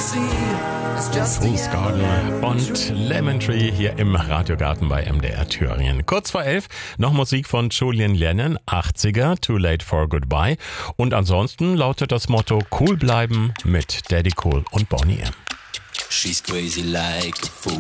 Fool's Garden und Lemon Tree hier im Radiogarten bei MDR Thüringen. Kurz vor 11 noch Musik von Julian Lennon, 80er, Too Late for Goodbye. Und ansonsten lautet das Motto cool bleiben mit Daddy Cool und Boney M. She's crazy like a fool.